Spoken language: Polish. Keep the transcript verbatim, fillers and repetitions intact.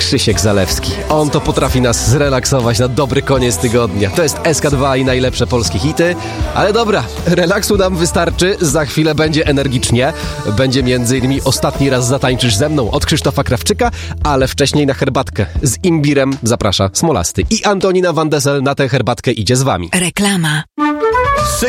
Krzysiek Zalewski. On to potrafi nas zrelaksować na dobry koniec tygodnia. To jest S K dwa i najlepsze polskie hity. Ale dobra, relaksu nam wystarczy. Za chwilę będzie energicznie. Będzie między innymi Ostatni raz zatańczysz ze mną od Krzysztofa Krawczyka, ale wcześniej na herbatkę z imbirem zaprasza Smolasty. I Antonina Van Dessel na tę herbatkę idzie z wami. Reklama.